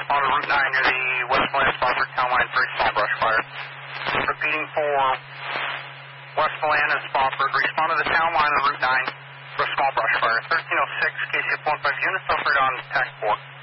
respond to Route 9 near the West Milan Spofford town line, very small brush fire. Repeating for West Milan and Spofford, respond to the town line on Route 9 for a small brush fire. 1306, KCF 15 units, operated on TAC 4.